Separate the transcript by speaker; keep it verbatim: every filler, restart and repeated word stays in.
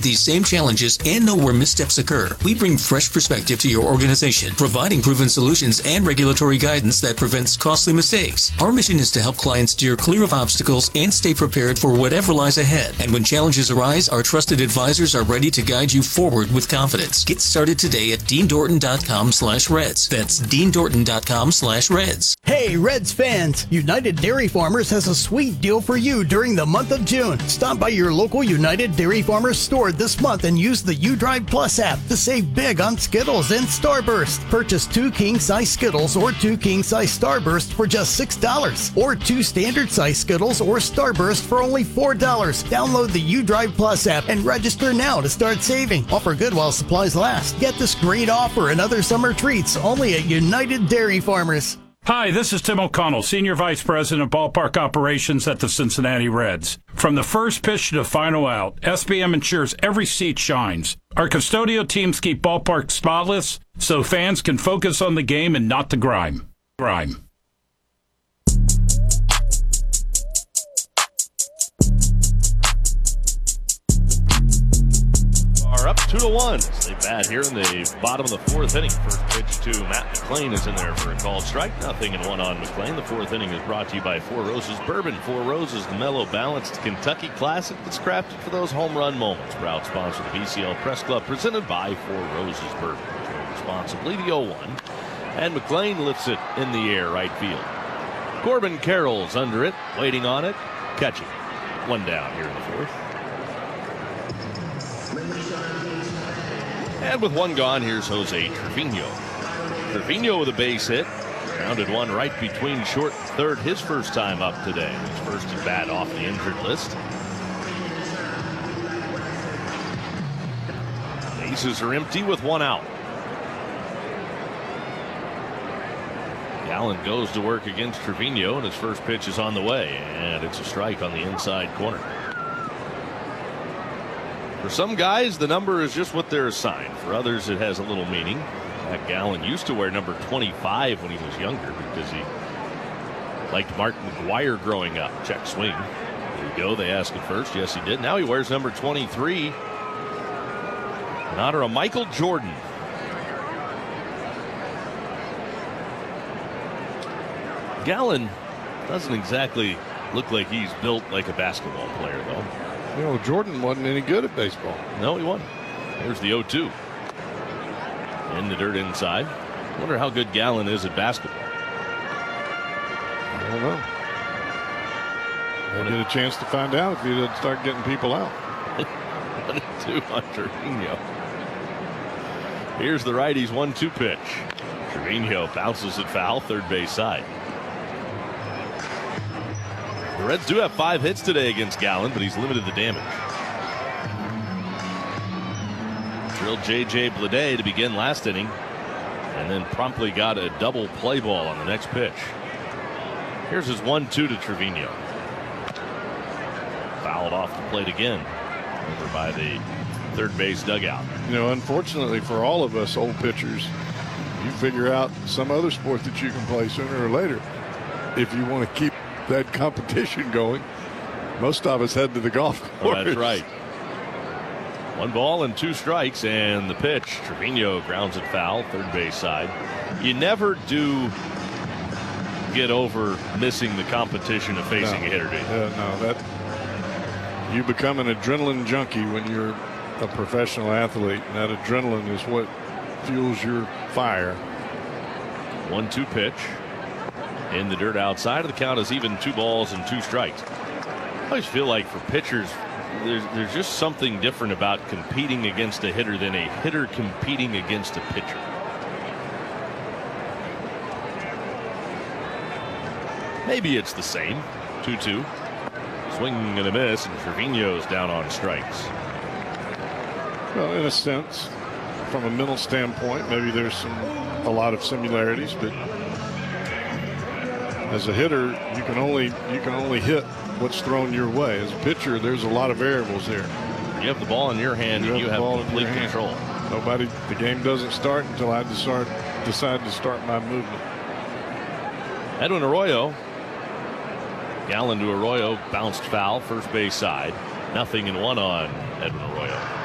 Speaker 1: these same challenges and know where missteps occur. We bring fresh perspective to your organization, providing proven solutions and regulatory guidance that prevents costly mistakes. Our mission is to help clients steer clear of obstacles and stay prepared for whatever lies ahead. And when challenges arise, our trusted advisors are ready to guide you forward with confidence. Get started today at dean dorton dot com slash reds. That's dean dorton dot com slash reds.
Speaker 2: Hey, Reds fans! United Dairy Farmers has a sweet deal for you during the month of June. Stop by your local United Dairy Farmers store this month and use the UDrive Plus app to save big on Skittles and Starburst. Purchase two king-size Skittles or two king-size Starburst for just six dollars, or two standard-size Skittles or Starburst for only four dollars. Download the UDrive Plus app and register now to start saving. Offer good while supplies last. Get this great offer and other summer treats only at United Dairy Farmers.
Speaker 3: Hi, this is Tim O'Connell, Senior Vice President of Ballpark Operations at the Cincinnati Reds. From the first pitch to the final out, S B M ensures every seat shines. Our custodial teams keep ballparks spotless so fans can focus on the game and not the grime. Grime.
Speaker 4: Are up two to one. They bat here in the bottom of the fourth inning. First pitch to Matt McLain is in there for a called strike. Nothing and one on McLain. The fourth inning is brought to you by Four Roses Bourbon. Four Roses, the mellow, balanced Kentucky classic that's crafted for those home run moments. Proud sponsor of the B C L Press Club, presented by Four Roses Bourbon. Enjoy responsibly, the oh one. And McLain lifts it in the air, right field. Corbin Carroll's under it, waiting on it, catching. One down here in the fourth. And with one gone, here's Jose Trevino. Trevino with a base hit. Grounded one right between short and third. His first time up today. His first at bat off the injured list. Bases are empty with one out. Gallen goes to work against Trevino, and his first pitch is on the way. And it's a strike on the inside corner. For some guys, the number is just what they're assigned. For others, it has a little meaning. Zach Gallen used to wear number twenty-five when he was younger because he liked Mark McGwire growing up. Check swing. There you go. They ask at first. Yes, he did. Now he wears number twenty-three in honor of Michael Jordan. Gallen doesn't exactly look like he's built like a basketball player, though.
Speaker 5: You know, Jordan wasn't any good at baseball.
Speaker 4: No, he wasn't. Here's the oh two. In the dirt inside. Wonder how good Gallen is at basketball.
Speaker 5: I don't know. They'll get a chance to find out if he doesn't start getting people out.
Speaker 4: One and two on Trevino. Here's the righty's one two pitch. Trevino bounces it foul, third base side. The Reds do have five hits today against Gallen, but he's limited the damage. Drilled J J Bleday to begin last inning, and then promptly got a double play ball on the next pitch. Here's his one two to Trevino. Fouled off the plate again, over by the third base dugout.
Speaker 5: You know, unfortunately for all of us old pitchers, you figure out some other sport that you can play sooner or later if you want to keep that competition going. Most of us head to the golf course.
Speaker 4: Oh, that's right. One ball and two strikes, and the pitch. Trevino grounds it foul, third base side. You never do get over missing the competition of facing
Speaker 5: no.
Speaker 4: a hitter, do you?
Speaker 5: Yeah, no, that you become an adrenaline junkie when you're a professional athlete, and that adrenaline is what fuels your fire.
Speaker 4: One two pitch. In the dirt outside of the count is even two balls and two strikes. I always feel like for pitchers, there's, there's just something different about competing against a hitter than a hitter competing against a pitcher. Maybe it's the same. two two. Swing and a miss, and Trevino's down on strikes.
Speaker 5: Well, in a sense, from a mental standpoint, maybe there's some a lot of similarities, but as a hitter, you can only you can only hit what's thrown your way. As a pitcher, there's a lot of variables there.
Speaker 4: You have the ball in your hand,
Speaker 5: you
Speaker 4: and
Speaker 5: have
Speaker 4: you have
Speaker 5: ball
Speaker 4: complete control.
Speaker 5: Nobody, the game doesn't start until I decide decide to start my movement.
Speaker 4: Edwin Arroyo. Gallen to Arroyo, bounced foul, first base side. Nothing and one on Edwin Arroyo.